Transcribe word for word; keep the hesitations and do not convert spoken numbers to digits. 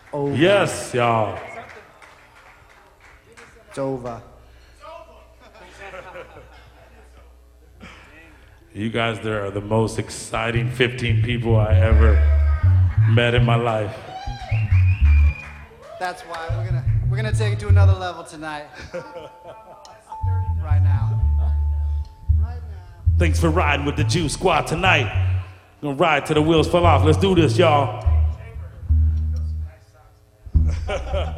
over. Yes, y'all. It's over. You guys, there are the most exciting fifteen people I ever met in my life. That's why we're gonna we're gonna take it to another level tonight. Right now. Right now. Thanks for riding with the Juice Squad tonight. Gonna ride till the wheels fall off. Let's do this, y'all.